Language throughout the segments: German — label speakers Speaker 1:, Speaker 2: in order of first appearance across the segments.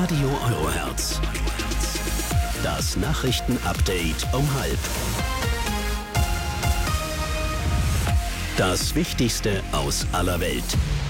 Speaker 1: Radio Eurohertz. Das Nachrichtenupdate um 12:30. Das Wichtigste aus aller Welt.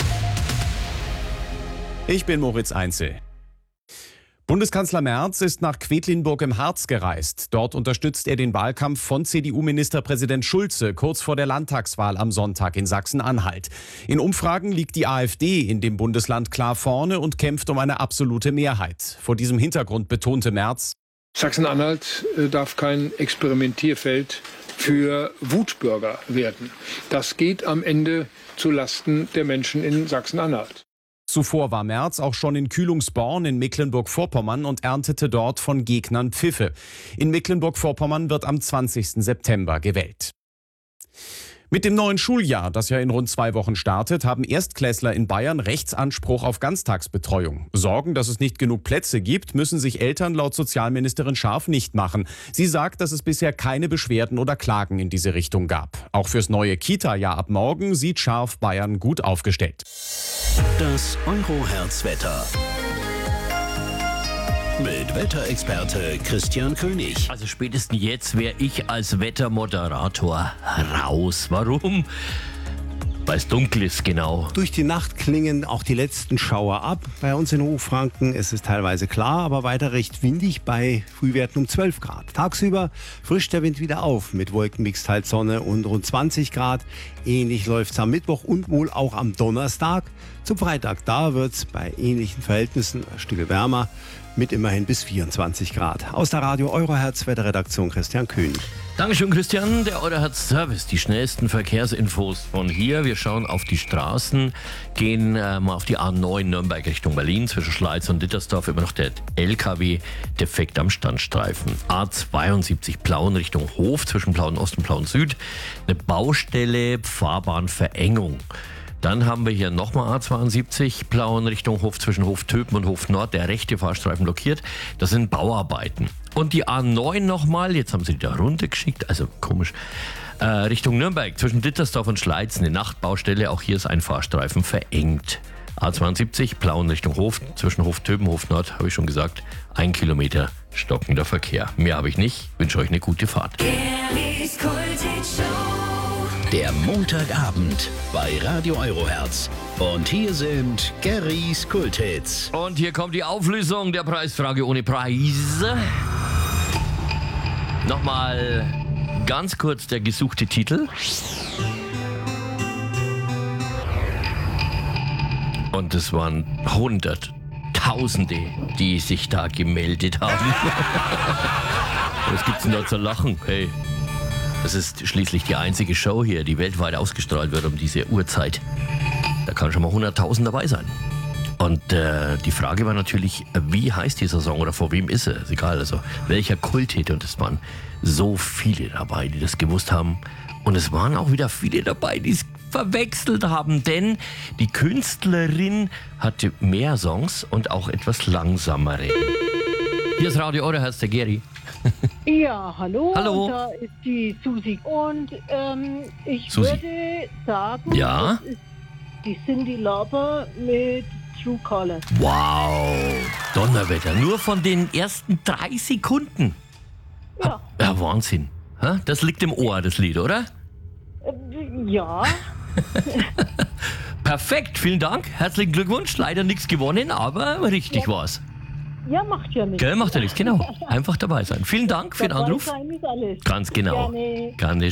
Speaker 2: Ich bin Moritz Einzel. Bundeskanzler Merz ist nach Quedlinburg im Harz gereist. Dort unterstützt er den Wahlkampf von CDU-Ministerpräsident Schulze kurz vor der Landtagswahl am Sonntag in Sachsen-Anhalt. In Umfragen liegt die AfD in dem Bundesland klar vorne und kämpft um eine absolute Mehrheit. Vor diesem Hintergrund betonte Merz:
Speaker 3: Sachsen-Anhalt darf kein Experimentierfeld für Wutbürger werden. Das geht am Ende zulasten der Menschen in Sachsen-Anhalt.
Speaker 2: Zuvor war Merz auch schon in Kühlungsborn in Mecklenburg-Vorpommern und erntete dort von Gegnern Pfiffe. In Mecklenburg-Vorpommern wird am 20. September gewählt. Mit dem neuen Schuljahr, das ja in rund 2 Wochen startet, haben Erstklässler in Bayern Rechtsanspruch auf Ganztagsbetreuung. Sorgen, dass es nicht genug Plätze gibt, müssen sich Eltern laut Sozialministerin Scharf nicht machen. Sie sagt, dass es bisher keine Beschwerden oder Klagen in diese Richtung gab. Auch fürs neue Kita-Jahr ab morgen sieht Scharf Bayern gut aufgestellt.
Speaker 1: Das Eurohertz-Wetter. Mit Wetterexperte Christian König.
Speaker 4: Also spätestens jetzt wäre ich als Wettermoderator raus. Warum? Weil es dunkel ist, genau.
Speaker 5: Durch die Nacht klingen auch die letzten Schauer ab. Bei uns in Hochfranken ist es teilweise klar, aber weiter recht windig bei Frühwerten um 12 Grad. Tagsüber frischt der Wind wieder auf mit Wolkenmix, teils Sonne und rund 20 Grad. Ähnlich läuft es am Mittwoch und wohl auch am Donnerstag. Zum Freitag, da wird es bei ähnlichen Verhältnissen ein Stück wärmer mit immerhin bis 24 Grad. Aus der Radio Eurohertz Wetterredaktion Christian König.
Speaker 4: Dankeschön, Christian. Der Eurohertz Service, die schnellsten Verkehrsinfos von hier. Wir schauen auf die Straßen, gehen mal auf die A9 Nürnberg Richtung Berlin. Zwischen Schleiz und Dittersdorf immer noch der LKW defekt am Standstreifen. A72 Plauen Richtung Hof, zwischen Plauen Ost und Plauen Süd. Eine Baustelle, Fahrbahnverengung. Dann haben wir hier nochmal A72 Plauen Richtung Hof, zwischen Hof Töpen und Hof Nord. Der rechte Fahrstreifen blockiert. Das sind Bauarbeiten. Und die A9 nochmal, jetzt haben sie die da runtergeschickt, also komisch, Richtung Nürnberg, zwischen Dittersdorf und Schleiz, eine Nachtbaustelle. Auch hier ist ein Fahrstreifen verengt. A72 Plauen Richtung Hof, zwischen Hof Töpen, Hof Nord, habe ich schon gesagt, 1 Kilometer stockender Verkehr. Mehr habe ich nicht. Wünsche euch eine gute Fahrt.
Speaker 1: Der Montagabend bei Radio Eurohertz. Und hier sind Garys Kulthits.
Speaker 4: Und hier kommt die Auflösung der Preisfrage ohne Preis. Nochmal ganz kurz der gesuchte Titel. Und es waren Hunderttausende, die sich da gemeldet haben. Was gibt's denn da zu lachen? Hey. Das ist schließlich die einzige Show hier, die weltweit ausgestrahlt wird um diese Uhrzeit. Da kann schon mal 100.000 dabei sein. Und die Frage war natürlich, wie heißt dieser Song oder vor wem ist er? Ist egal, also welcher Kulthit. Und es waren so viele dabei, die das gewusst haben. Und es waren auch wieder viele dabei, die es verwechselt haben. Denn die Künstlerin hatte mehr Songs und auch etwas langsamere. Hier ist Radio Eurohertz, der Geri.
Speaker 6: Ja, hallo.
Speaker 4: Hallo.
Speaker 6: Und da ist die Susi. Und ich
Speaker 4: Susi.
Speaker 6: würde sagen,
Speaker 4: Ja?
Speaker 6: das ist die Cyndi Lauper mit True Color.
Speaker 4: Wow, Donnerwetter. Nur von den ersten 3 Sekunden.
Speaker 6: Ja.
Speaker 4: Ja, Wahnsinn. Ha? Das liegt im Ohr, das Lied, oder?
Speaker 6: Ja.
Speaker 4: Perfekt, vielen Dank. Herzlichen Glückwunsch. Leider nichts gewonnen, aber richtig war's.
Speaker 6: Ja, macht ja nichts.
Speaker 4: Gell, macht ja nichts, genau. Einfach dabei sein. Vielen Dank für den
Speaker 6: Dabei
Speaker 4: Anruf.
Speaker 6: sein ist alles.
Speaker 4: Ganz genau.
Speaker 6: Gerne.
Speaker 4: Gerne.